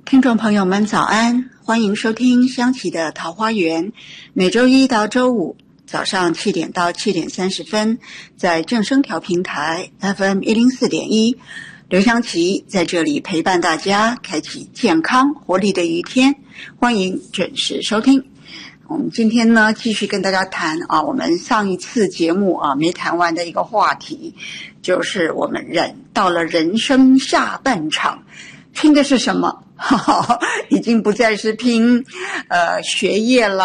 听众朋友们早安，欢迎收听香琪的桃花源，每周一到周五早上7点到7点30分，在正声调频台 FM 104.1，刘香琪在这里陪伴大家，开启健康活力的一天，欢迎准时收听。我们今天呢，继续跟大家谈我们上一次节目没谈完的一个话题，就是我们到了人生下半场，拼的是什么？已经不再是拼学业啦，